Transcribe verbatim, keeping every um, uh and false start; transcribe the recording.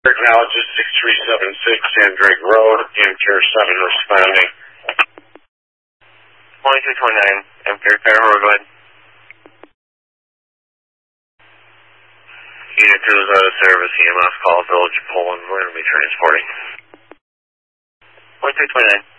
Acknowledges six three seven six Sandrake Road, M Care seven responding. twenty-two twenty-nine, M Care Road, go ahead. Unit two is out of service, E M S call Village of Poland, we're going to be transporting. twenty-two twenty-nine.